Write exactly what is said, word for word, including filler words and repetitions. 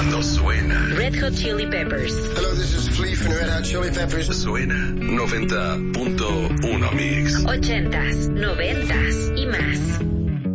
cuando suena. Red Hot Chili Peppers. Hello, this is Flea from Red Hot Chili Peppers. Suena noventa punto uno Mix. Ochentas, noventas y más.